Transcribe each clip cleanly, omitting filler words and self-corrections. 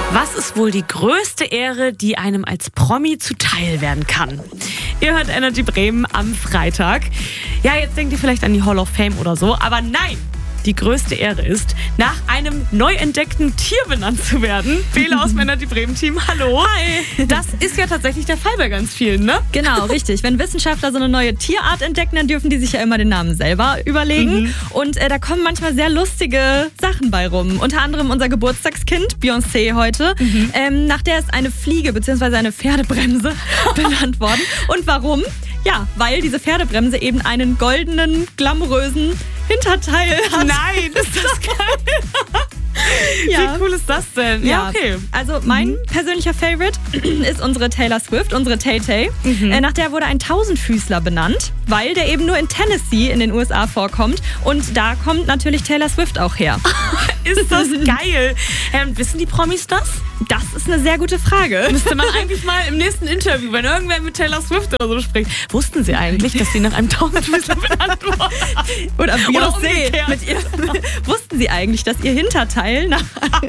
Was ist wohl die größte Ehre, die einem als Promi zuteil werden kann? Ihr hört Energy Bremen am Freitag. Ja, jetzt denkt ihr vielleicht an die Hall of Fame oder so, aber nein! Die größte Ehre ist, nach einem neu entdeckten Tier benannt zu werden. Bela aus dem Energy Bremen Team, hallo. Hi. Das ist ja tatsächlich der Fall bei ganz vielen, ne? Genau, richtig. Wenn Wissenschaftler so eine neue Tierart entdecken, dann dürfen die sich ja immer den Namen selber überlegen. Und da kommen manchmal sehr lustige Sachen bei rum. Unter anderem unser Geburtstagskind, Beyoncé heute. Nach der ist eine Fliege bzw. eine Pferdebremse benannt worden. Und warum? Ja, weil diese Pferdebremse eben einen goldenen, glamourösen Hinterteil hat. Nein, ist das geil. Ja. Wie cool ist das denn? Ja, okay. Also mein persönlicher Favorite ist unsere Taylor Swift, unsere Tay-Tay. Nach der wurde ein Tausendfüßler benannt, weil der eben nur in Tennessee in den USA vorkommt. Und da kommt natürlich Taylor Swift auch her. Ist das geil. Wissen die Promis das? Das ist eine sehr gute Frage. Müsste man eigentlich mal im nächsten Interview, wenn irgendwer mit Taylor Swift oder so spricht, wussten sie eigentlich, dass sie nach einem Tausendfüßler benannt wurden? Oder Beyoncé. umgekehrt. Wussten sie eigentlich, dass ihr Hinterteil nach...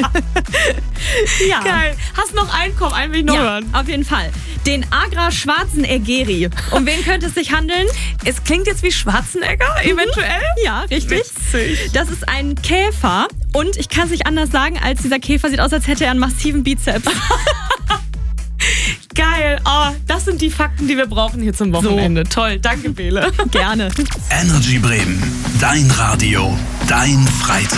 Ja. Geil. Hast noch einen? Komm, einen will ich noch hören. Auf jeden Fall. Den Agra-schwarzen Egeri. Um wen könnte es sich handeln? Es klingt jetzt wie Schwarzenegger, eventuell. Ja, richtig. Witzig. Das ist ein Käfer und ich kann es nicht anders sagen, als dieser Käfer sieht aus, als hätte er einen massiven Bizeps. Geil. Oh, das sind die Fakten, die wir brauchen hier zum Wochenende. Toll. Danke, Bele. Gerne. Energy Bremen. Dein Radio. Dein Freitag.